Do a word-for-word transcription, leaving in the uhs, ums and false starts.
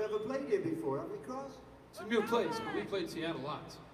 never played here before, have we, Cross? It's a new place, but we played Seattle lots.